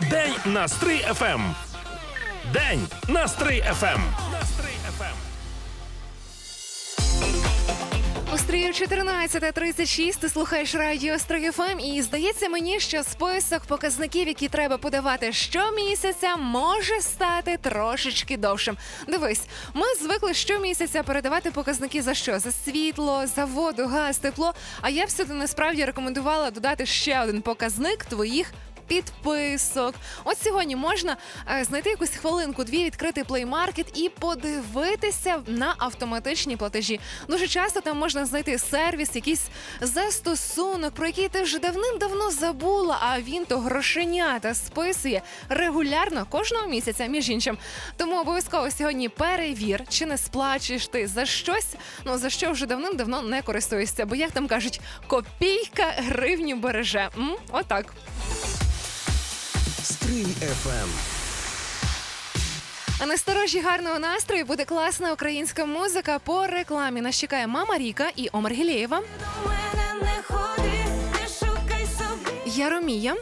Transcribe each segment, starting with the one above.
День на Стрий ФМ. День на Стрий ФМ. У Стрию 14:36, ти слухаєш радіо Стрий ФМ, і здається мені, що список показників, які треба подавати щомісяця, може стати трошечки довшим. Дивись, ми звикли щомісяця передавати показники за що? За світло, за воду, газ, тепло, а я б сюди насправді рекомендувала додати ще один показник твоїх підписок. От сьогодні можна знайти якусь хвилинку-дві, відкрити Play Market і подивитися на автоматичні платежі. Дуже часто там можна знайти сервіс, якийсь застосунок, про який ти вже давним-давно забула, а він то грошенята списує регулярно кожного місяця, між іншим. Тому обов'язково сьогодні перевір, чи не сплачуєш ти за щось, за що вже давним-давно не користуєшся. Бо, як там кажуть, копійка гривню береже. Отак. Стрий ФМ. А на сторожі гарного настрою буде класна українська музика по рекламі. Нас чекає Мама Ріка і Омар Гілєєва. Яромія.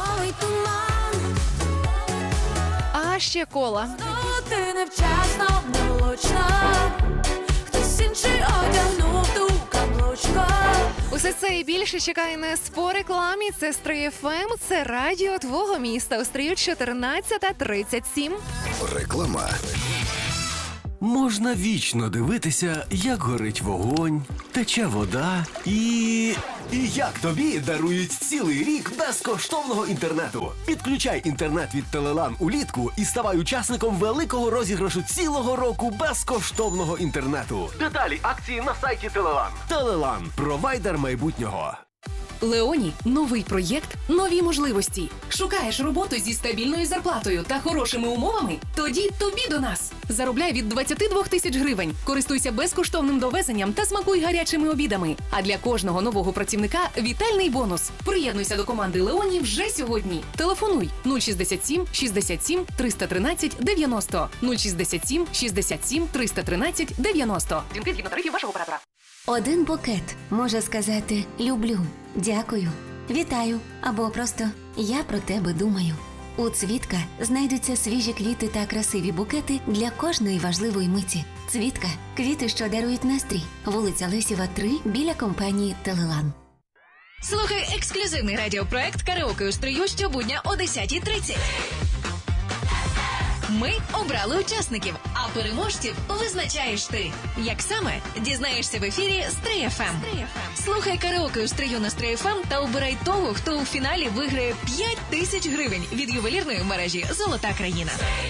А ще Кола. Ти невчасно, невлучно, хтось інший одягнув ту каблучку. Усе це і більше чекає нас по рекламі. Це Стрий ФМ, це радіо твого міста. У Стрию 14:37. Реклама. Можна вічно дивитися, як горить вогонь, тече вода і як тобі дарують цілий рік безкоштовного інтернету. Підключай інтернет від Телелан улітку і ставай учасником великого розіграшу цілого року безкоштовного інтернету. Деталі акції на сайті Телелан. Телелан – провайдер майбутнього. Леоні – новий проєкт, нові можливості. Шукаєш роботу зі стабільною зарплатою та хорошими умовами? Тоді тобі до нас. Заробляй від 22 тисяч гривень. Користуйся безкоштовним довезенням та смакуй гарячими обідами. А для кожного нового працівника – вітальний бонус. Приєднуйся до команди Леоні вже сьогодні. Телефонуй 067 67 313 90. 067 67 313 90. Дзвінки згідно тарифів вашого оператора. Один букет може сказати «люблю», «дякую», «вітаю» або просто «я про тебе думаю». У «Цвітка» знайдуться свіжі квіти та красиві букети для кожної важливої миті. «Цвітка» – квіти, що дарують настрій. Вулиця Лесєва, 3, біля компанії «Телелан». Слухай ексклюзивний радіопроект «Караоке у Стрию» щобудня о 10:30. Ми обрали учасників, а переможців визначаєш ти. Як саме? Дізнаєшся в ефірі Стрий ФМ. Слухай «Караоке у Стрию» на Стрий ФМ та обирай того, хто у фіналі виграє 5 тисяч гривень від ювелірної мережі «Золота країна».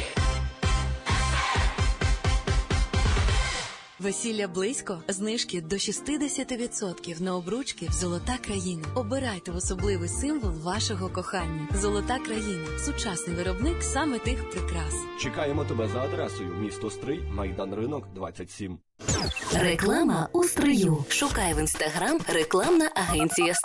Весілля близько, знижки до 60% на обручки в «Золота країна». Обирайте особливий символ вашого кохання. «Золота країна» – сучасний виробник саме тих прикрас. Чекаємо тебе за адресою: місто Стрий, Майдан Ринок, 27. Реклама у Стрию. Шукай в Інстаграм рекламна агенція